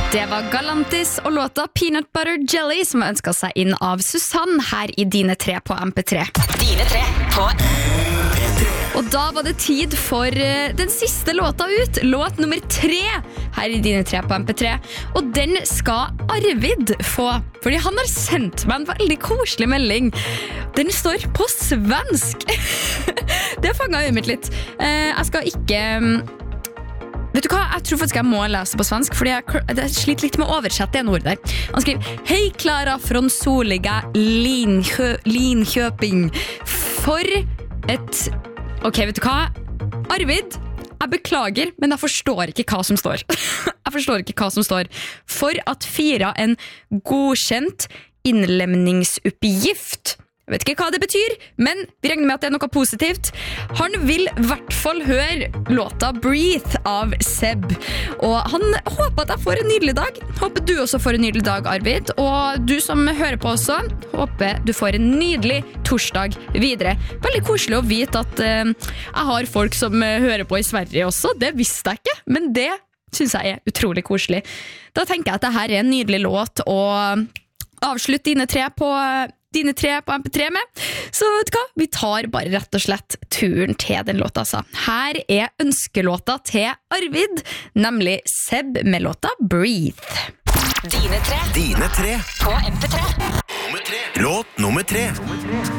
Det var Galantis og låta Peanut Butter Jelly som ønsket seg inn av Susann her i Dine 3 på MP3. Dine 3 på Og da var det tid for den siste låta ut, låt nummer 3 her i Dine 3 på MP3. Og den skal Arvid få, fordi han har sendt meg en veldig koselig melding. Den står på svensk. Det fanget øyet mitt litt. Jeg skal ikke... Vet du hva? Jeg tror faktisk jeg må lese på svensk, fordi jeg sliter litt med å oversette en ord der. Han skriver: Hei Clara från soliga Linköping. For et... Ok, vet du hva? Arvid, jeg beklager, men jeg forstår ikke hva som står. Jeg forstår ikke hva som står. For at fira en godkjent innlemningsuppgift. Jeg vet ikke hva det betyr, men vi regner med at det er noe positivt. Han vil I hvert fall høre låta Breathe av Seb. Og han håper at jeg får en nydelig dag. Håper du også får en nydelig dag, Arvid. Og du som hører på også, håper du får en nydelig torsdag videre. Veldig koselig å vite at jeg har folk som hører på I Sverige også. Det visste jeg ikke, men det synes jeg er utrolig koselig. Da tenker jeg at dette er en nydelig låt, og avslutt Dine 3 på MP3 med. Så vet du hva? Vi tar bare rett og slett turen til den låta, altså. Her er ønskelåta til Arvid, nemlig Seb med låta Breathe. Dine 3 Dine 3 på MP3. Låt nummer 3